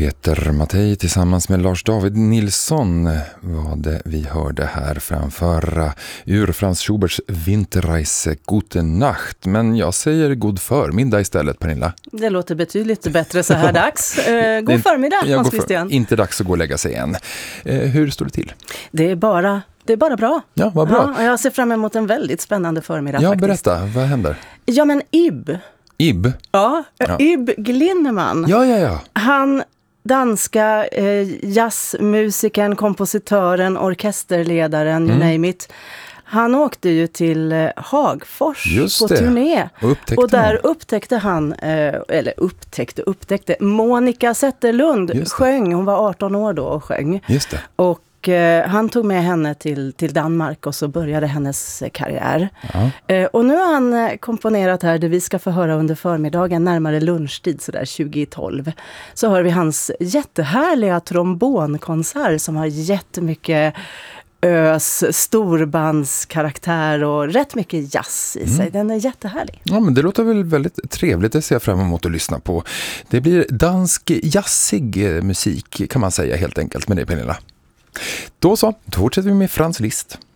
Peter Mattei tillsammans med Lars David Nilsson var det vi hörde här framföra ur Franz Schuberts Winterreise Gute Nacht. Men jag säger god förmiddag istället, Pernilla. Det låter betydligt bättre så här dags. God förmiddag, Hans Christian. Inte dags att gå och lägga sig än. Hur står det till? Det är bara bra. Ja, vad bra. Ja, jag ser fram emot en väldigt spännande förmiddag faktiskt. Berätta, vad händer? Ja, men Ib. Ja. Ib Glinneman. Ja. Han, danska jazzmusikern, kompositören, orkesterledaren, you name it. Han åkte ju till Hagfors på turné. Och där upptäckte han, upptäckte Monica Zetterlund sjöng. Hon var 18 år då och sjöng. Just det. Och han tog med henne till Danmark och så började hennes karriär. Ja. Och nu har han komponerat här det vi ska få höra under förmiddagen, närmare lunchtid, sådär 2012. Så hör vi hans jättehärliga trombonkonsert som har jättemycket storbandskaraktär och rätt mycket jazz i sig. Den är jättehärlig. Ja, men det låter väl väldigt trevligt. Det ser jag fram emot att lyssna på. Det blir dansk jazzig musik kan man säga helt enkelt med det, Pernilla. Då fortsätter vi med Franz Liszt.